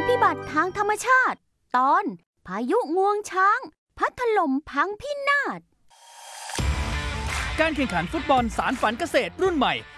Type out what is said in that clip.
พิบัติทางธรรมชาติตอนพายุงวงช้างพัดถล่มพังพินาศการแข่งขันฟุตบอลสารฝันเกษตรรุ่นใหม่